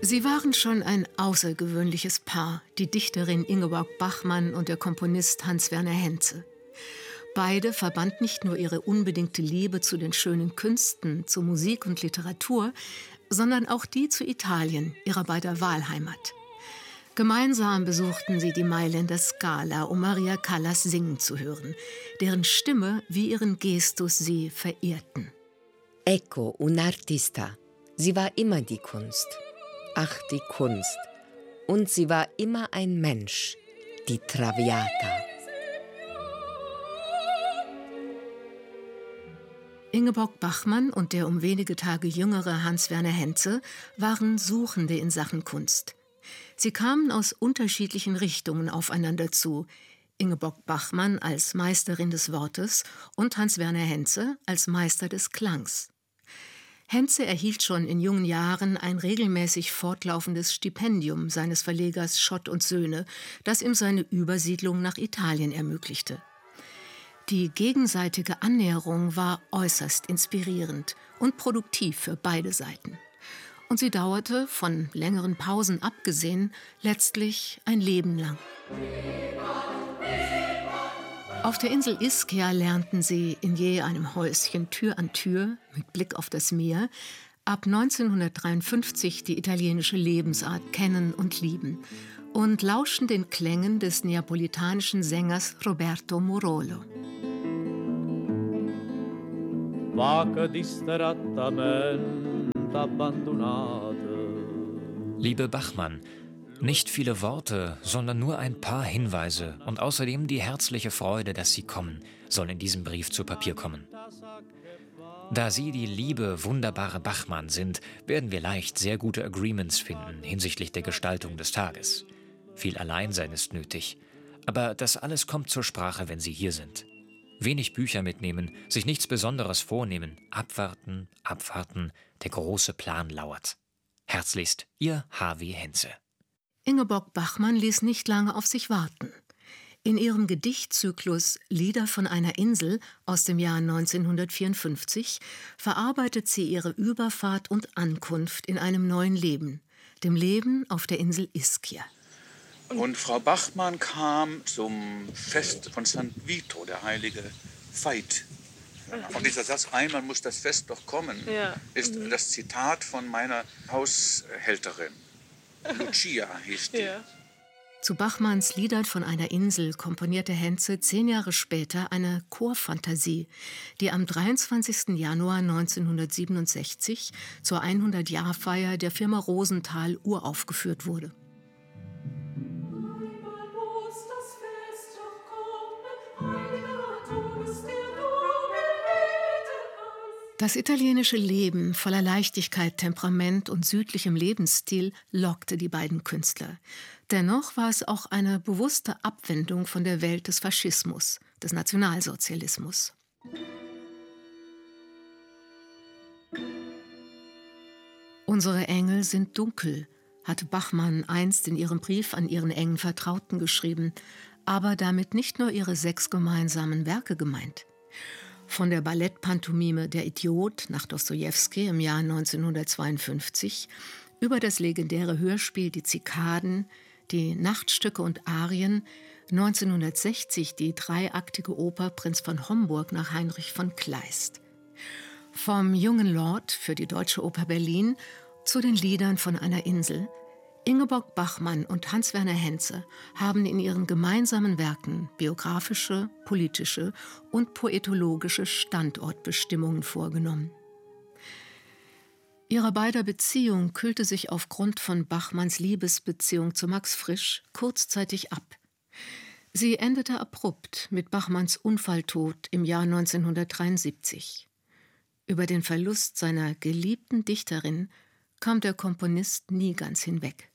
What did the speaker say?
Sie waren schon ein außergewöhnliches Paar, die Dichterin Ingeborg Bachmann und der Komponist Hans-Werner Henze. Beide verband nicht nur ihre unbedingte Liebe zu den schönen Künsten, zu Musik und Literatur, sondern auch die zu Italien, ihrer beider Wahlheimat. Gemeinsam besuchten sie die Mailänder Scala, um Maria Callas singen zu hören, deren Stimme wie ihren Gestus sie verehrten. Ecco, un artista. Sie war immer die Kunst. Ach, die Kunst. Und sie war immer ein Mensch, die Traviata. Ingeborg Bachmann und der um wenige Tage jüngere Hans-Werner Henze waren Suchende in Sachen Kunst. Sie kamen aus unterschiedlichen Richtungen aufeinander zu. Ingeborg Bachmann als Meisterin des Wortes und Hans-Werner Henze als Meister des Klangs. Henze erhielt schon in jungen Jahren ein regelmäßig fortlaufendes Stipendium seines Verlegers Schott und Söhne, das ihm seine Übersiedlung nach Italien ermöglichte. Die gegenseitige Annäherung war äußerst inspirierend und produktiv für beide Seiten. Und sie dauerte, von längeren Pausen abgesehen, letztlich ein Leben lang. Auf der Insel Ischia lernten sie in je einem Häuschen Tür an Tür mit Blick auf das Meer ab 1953 die italienische Lebensart kennen und lieben und lauschten den Klängen des neapolitanischen Sängers Roberto Murolo. Liebe Bachmann, nicht viele Worte, sondern nur ein paar Hinweise und außerdem die herzliche Freude, dass Sie kommen, soll in diesem Brief zu Papier kommen. Da Sie die liebe, wunderbare Bachmann sind, werden wir leicht sehr gute Agreements finden hinsichtlich der Gestaltung des Tages. Viel Alleinsein ist nötig, aber das alles kommt zur Sprache, wenn Sie hier sind. Wenig Bücher mitnehmen, sich nichts Besonderes vornehmen, abwarten, abwarten, der große Plan lauert. Herzlichst, Ihr H.W. Henze. Ingeborg Bachmann ließ nicht lange auf sich warten. In ihrem Gedichtzyklus Lieder von einer Insel aus dem Jahr 1954 verarbeitet sie ihre Überfahrt und Ankunft in einem neuen Leben, dem Leben auf der Insel Ischia. Und Frau Bachmann kam zum Fest von San Vito, der heilige Veit. Und dieser Satz, einmal muss das Fest doch kommen, ist das Zitat von meiner Haushälterin. Lucia hieß die. Ja. Zu Bachmanns Liedern von einer Insel komponierte Henze 10 Jahre später eine Chorfantasie, die am 23. Januar 1967 zur 100-Jahr-Feier der Firma Rosenthal uraufgeführt wurde. Das italienische Leben voller Leichtigkeit, Temperament und südlichem Lebensstil lockte die beiden Künstler. Dennoch war es auch eine bewusste Abwendung von der Welt des Faschismus, des Nationalsozialismus. Unsere Engel sind dunkel, hatte Bachmann einst in ihrem Brief an ihren engen Vertrauten geschrieben, aber damit nicht nur ihre 6 gemeinsamen Werke gemeint. Von der Ballettpantomime Der Idiot nach Dostojewski im Jahr 1952 über das legendäre Hörspiel Die Zikaden, die Nachtstücke und Arien, 1960 die 3-aktige Oper Prinz von Homburg nach Heinrich von Kleist. Vom Jungen Lord für die Deutsche Oper Berlin zu den Liedern von einer Insel. Ingeborg Bachmann und Hans-Werner Henze haben in ihren gemeinsamen Werken biografische, politische und poetologische Standortbestimmungen vorgenommen. Ihrer beider Beziehung kühlte sich aufgrund von Bachmanns Liebesbeziehung zu Max Frisch kurzzeitig ab. Sie endete abrupt mit Bachmanns Unfalltod im Jahr 1973. Über den Verlust seiner geliebten Dichterin kam der Komponist nie ganz hinweg.